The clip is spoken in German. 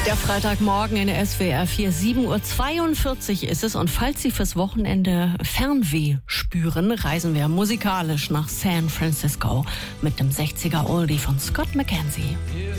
Der Freitagmorgen in der SWR 4, 7:42 Uhr ist es. Und falls Sie fürs Wochenende Fernweh spüren, reisen wir musikalisch nach San Francisco mit dem 60er Oldie von Scott McKenzie.